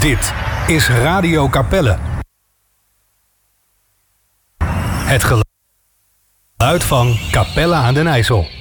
Dit is Radio Capelle. Het geluid van Capelle aan den IJssel.